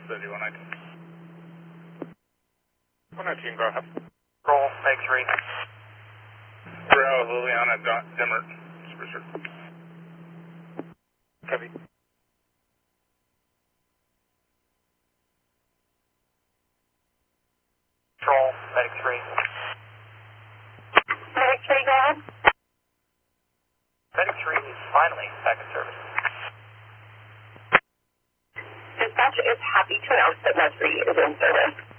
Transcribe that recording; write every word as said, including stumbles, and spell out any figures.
City, one nineteen. one nineteen, go ahead. Roll, make three. Real Liliana Dot Dimmer. Super. Copy. Control, medic three. Medic three, go ahead. Medic three is finally back in service. Dispatch is happy to announce that Med three is in service.